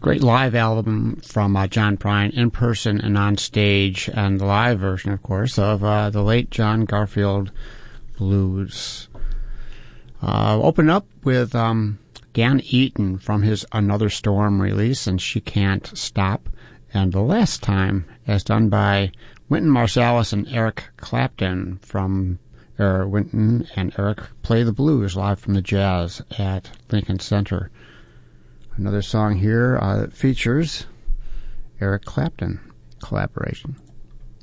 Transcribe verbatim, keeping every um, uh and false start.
Great live album from uh, John Prine, in person and on stage, and the live version, of course, of uh, the late John Garfield Blues. Uh, open up with um, Dan Eaton from his Another Storm release, and She Can't Stop. And the last time, as done by Wynton Marsalis and Eric Clapton from er, Wynton and Eric Play the Blues live from the Jazz at Lincoln Center. Another song here uh, that features Eric Clapton collaboration.